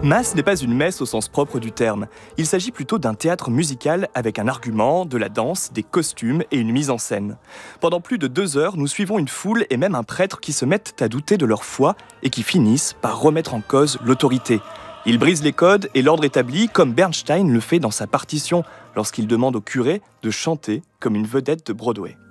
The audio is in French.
Mass n'est pas une messe au sens propre du terme. Il s'agit plutôt d'un théâtre musical avec un argument, de la danse, des costumes et une mise en scène. Pendant plus de 2 heures, nous suivons une foule et même un prêtre qui se mettent à douter de leur foi et qui finissent par remettre en cause l'autorité. Ils brisent les codes et l'ordre établi comme Bernstein le fait dans sa partition lorsqu'il demande au curé de chanter comme une vedette de Broadway.